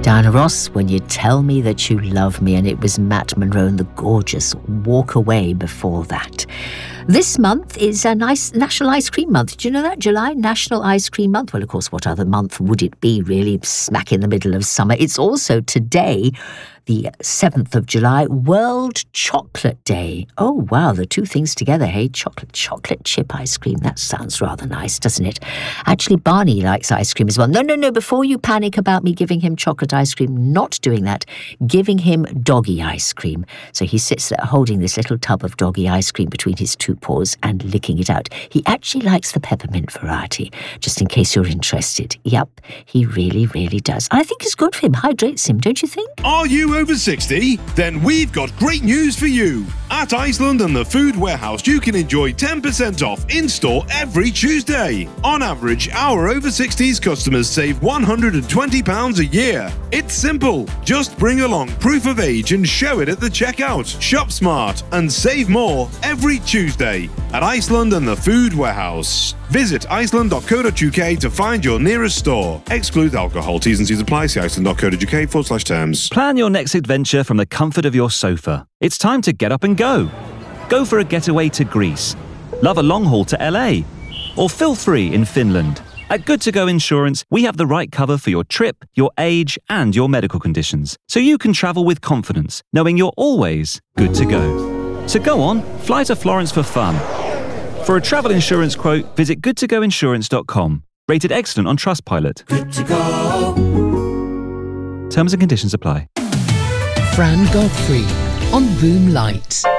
Diana Ross, When You Tell Me That You Love Me, and it was Matt Monro and the gorgeous Walk Away before that. This month is a nice National Ice Cream Month. Do you know that? July, National Ice Cream Month. Well, of course, what other month would it be, really, smack in the middle of summer? It's also today, the 7th of July, World Chocolate Day. Oh, wow, the two things together, hey? Chocolate chip ice cream. That sounds rather nice, doesn't it? Actually, Barney likes ice cream as well. No, before you panic about me giving him chocolate ice cream, not doing that, giving him doggy ice cream. So he sits there holding this little tub of doggy ice cream between his two paws and licking it out. He actually likes the peppermint variety, just in case you're interested. Yep, he really, really does. I think it's good for him, hydrates him, don't you think? Are you over 60? Then we've got great news for you. At Iceland and the Food Warehouse, you can enjoy 10% off in-store every Tuesday. On average, our over 60s customers save £120 a year. It's simple. Just bring along proof of age and show it at the checkout. Shop smart and save more every Tuesday at Iceland and the Food Warehouse. Visit iceland.co.uk to find your nearest store. Exclude alcohol. T's and C's apply. See iceland.co.uk/terms. Plan your next adventure from the comfort of your sofa. It's time to get up and go. Go for a getaway to Greece. Love a long haul to LA. Or feel free in Finland. At Good To Go Insurance, we have the right cover for your trip, your age, and your medical conditions. So you can travel with confidence, knowing you're always good to go. So go on, fly to Florence for fun. For a travel insurance quote, visit goodtogoinsurance.com. Rated excellent on Trustpilot. Good to go. Terms and conditions apply. Fran Godfrey on Boom Light.